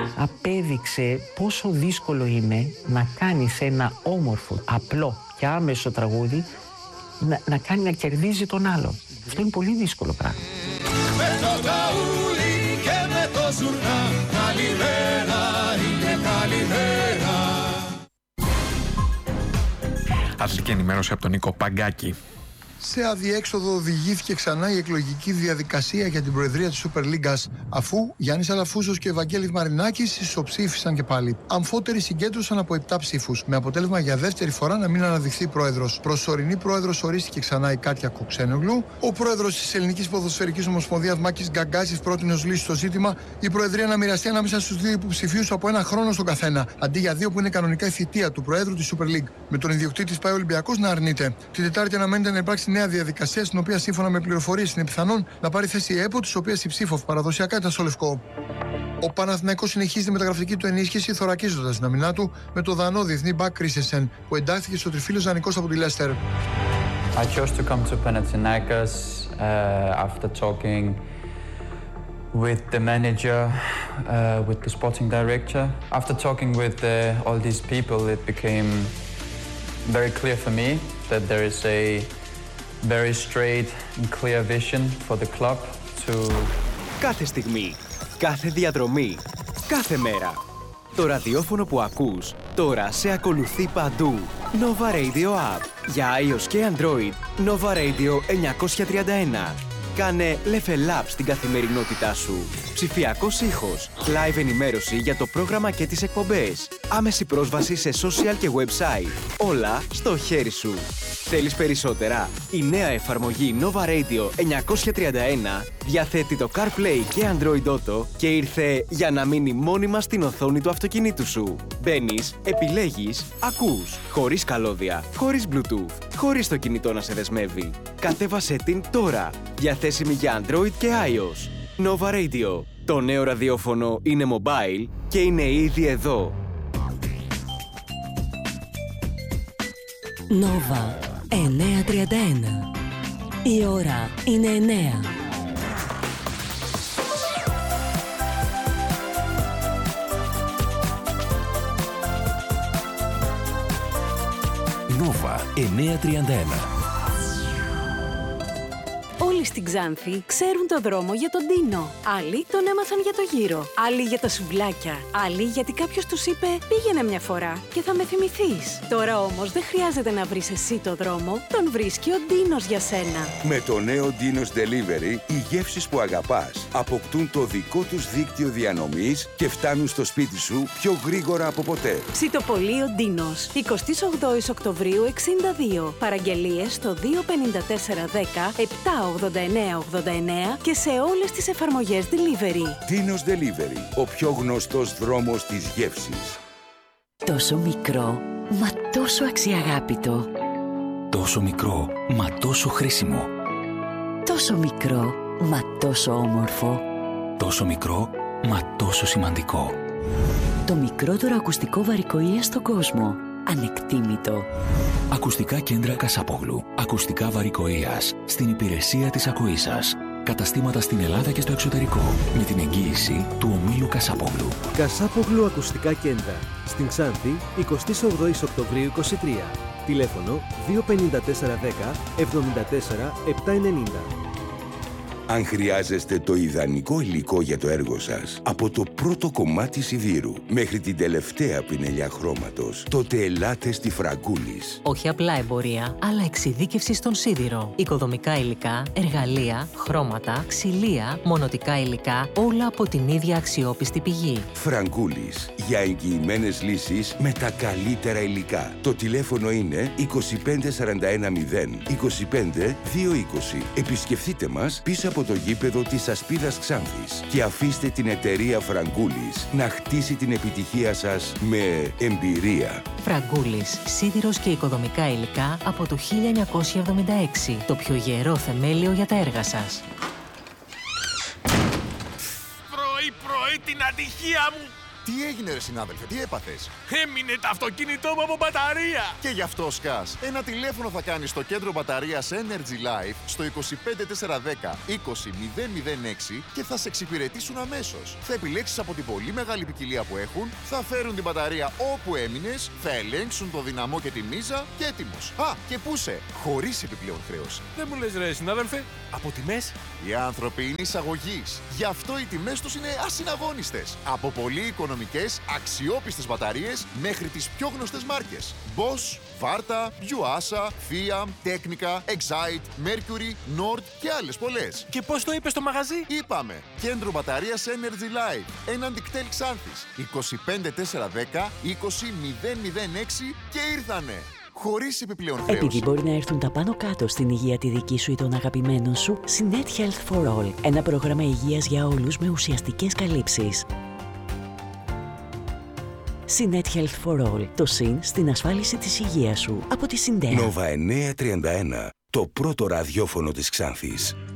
απέδειξε πόσο δύσκολο είναι να κάνεις ένα όμορφο, απλό και άμεσο τραγούδι να κάνει να κερδίζει τον άλλον. Αυτό είναι πολύ δύσκολο πράγμα. Με το καούλι και με το ζουρνά, καλημέρα είναι καλημέρα. Αθλητική ενημέρωση από τον Νίκο Παγκάκη. Σε αδιέξοδο οδηγήθηκε ξανά η εκλογική διαδικασία για την προεδρία της Super League, αφού Γιάννης Αλαφούζος και Ευαγγέλης Μαρινάκης ισοψήφισαν και πάλι. Αμφότεροι συγκέντρωσαν από 7 ψήφους, με αποτέλεσμα για δεύτερη φορά να μην αναδειχθεί πρόεδρος. Προσωρινή πρόεδρος ορίστηκε ξανά η Κάτια Κουξένογλου. Ο πρόεδρος της Ελληνικής Ποδοσφαιρικής Ομοσπονδίας Μάκης Γκαγκάζης πρότεινε ως λύση στο ζήτημα η προεδρία να μοιραστεί ανάμεσα στους 2 υποψηφίους από 1 χρόνο στον καθένα, αντί για 2 που είναι κανονικά η θητεία του προέδρου της Super League. Με τον ιδιοκτήτη της ΠΑΕ Ολυμπιακός να αρνείται. Την Τετάρτη αναμένεται να υπάρξει νέα διαδικασία, στην οποία σύμφωνα με πληροφορίες είναι πιθανόν να πάρει θέση η ΕΠΟ, της οποίας η ψήφος παραδοσιακά ήταν στο Λευκό. Ο Παναθηναϊκός συνεχίζει τη μεταγραφική του ενίσχυση, θωρακίζοντας την αμυνά του με το δανό διεθνή μπακ Κρίσεσεν, που εντάχθηκε στο τριφύλιο δανεικός από τη Λέστερ. I chose to come to Panathinaikos after talking with the manager, with the sporting director. After talking with all these people, it became very clear for me that there is a very straight and clear vision for the club to... Κάθε στιγμή, κάθε διαδρομή, κάθε μέρα. Το ραδιόφωνο που ακούς τώρα σε ακολουθεί παντού. Nova Radio App. Για iOS και Android, Nova Radio 931. Κάνε level up στην καθημερινότητά σου. Ψηφιακός ήχος, live ενημέρωση για το πρόγραμμα και τις εκπομπές. Άμεση πρόσβαση σε social και website. Όλα στο χέρι σου. Θέλεις περισσότερα? Η νέα εφαρμογή Nova Radio 931 διαθέτει το CarPlay και Android Auto και ήρθε για να μείνει μόνιμα στην οθόνη του αυτοκινήτου σου. Μπαίνεις, επιλέγεις, ακούς. Χωρίς καλώδια, χωρίς Bluetooth, χωρίς το κινητό να σε δεσμεύει. Κατέβασέ την τώρα. Διαθέσιμη για Android και iOS. Nova Radio. Το νέο ραδιόφωνο είναι mobile και είναι ήδη εδώ. Nova 931. Η ώρα είναι 9. Nova 931. Όλοι στην Ξάνθη ξέρουν το δρόμο για τον Ντίνο. Άλλοι τον έμαθαν για το γύρο. Άλλοι για τα σουβλάκια. Άλλοι γιατί κάποιος τους είπε πήγαινε μια φορά και θα με θυμηθείς. Τώρα όμως δεν χρειάζεται να βρεις εσύ το δρόμο. Τον βρίσκει ο Ντίνος για σένα. Με το νέο Ντίνος Delivery, οι γεύσεις που αγαπάς αποκτούν το δικό τους δίκτυο διανομής και φτάνουν στο σπίτι σου πιο γρήγορα από ποτέ. Ψητοπολείο Ντίνος. 28 Οκτωβρίου 62. Παραγγελίες στο 25410 78989 και σε όλες τις εφαρμογές delivery. Ντίνος Delivery, ο πιο γνωστός δρόμος της γεύσης. Τόσο μικρό, μα τόσο αξιαγάπητο. Τόσο μικρό, μα τόσο χρήσιμο. Τόσο μικρό, μα τόσο όμορφο. Τόσο μικρό, μα τόσο σημαντικό. Το μικρότερο ακουστικό βαρικοΐα στον κόσμο. Ανεκτήμητο. Ακουστικά κέντρα Κασάπογλου. Ακουστικά βαρικοΐας. Στην υπηρεσία της ακοής σας. Καταστήματα στην Ελλάδα και στο εξωτερικό. Με την εγγύηση του ομίλου Κασάπογλου. Κασάπογλου Ακουστικά Κέντρα. Στην Ξάνθη, 28 Οκτωβρίου 23. Τηλέφωνο 25410 74 790. Αν χρειάζεστε το ιδανικό υλικό για το έργο σας, από το πρώτο κομμάτι σιδήρου μέχρι την τελευταία πινελιά χρώματος, τότε ελάτε στη Φραγκούλης. Όχι απλά εμπορία, αλλά εξειδίκευση στον σίδηρο. Οικοδομικά υλικά, εργαλεία, χρώματα, ξυλία, μονοτικά υλικά, όλα από την ίδια αξιόπιστη πηγή. Φραγκούλης, για εγγυημένες λύσεις με τα καλύτερα υλικά. Το τηλέφωνο είναι 25410 25 220. Επισκεφτείτε μας πίσω από το γήπεδο της Ασπίδας Ξάνθης και αφήστε την εταιρεία Φραγκούλης να χτίσει την επιτυχία σας με εμπειρία. Φραγκούλης, σίδηρος και οικοδομικά υλικά από το 1976. Το πιο γερό θεμέλιο για τα έργα σας. Πρωί-πρωί την ατυχία μου! Τι έγινε ρε συνάδελφε, τι έπαθες? Έμεινε το αυτοκίνητό μου από μπαταρία. Και γι' αυτό σκάς. Ένα τηλέφωνο θα κάνεις στο κέντρο μπαταρίας Energy Life στο 25410 20006 και θα σε εξυπηρετήσουν αμέσως. Θα επιλέξεις από την πολύ μεγάλη ποικιλία που έχουν, θα φέρουν την μπαταρία όπου έμεινες, θα ελέγξουν το δυναμό και τη μίζα και έτοιμος. Α, και πούσε, χωρίς επιπλέον χρέωση. Δεν μου λες ρε συνάδελφε, από τιμές? Οι άνθρωποι είναι εισαγωγής. Γι' αυτό οι τιμές τους είναι ασυναγώνιστες. Από πολύ οικονομικές, αξιόπιστες μπαταρίες μέχρι τις πιο γνωστές μάρκες. Bosch, Varta, Yuasa, Fiat, Technica, Excite, Mercury, Nord και άλλες πολλές. Και πώς το είπες στο μαγαζί? Είπαμε, κέντρο μπαταρίας Energy Life, έναν δικτέλ Ξάνθης, 25410 20006 και ήρθανε. Χωρίς επιπλέον χρέωση. Επειδή μπορεί να έρθουν τα πάνω κάτω στην υγεία τη δική σου ή των αγαπημένων σου, Synet Health for All. Ένα πρόγραμμα υγείας για όλους με ουσιαστικές καλύψεις. Synet Health for All. Το συν στην ασφάλιση της υγείας σου. Από τη Syndea. Nova 931. Το πρώτο ραδιόφωνο της Ξάνθης.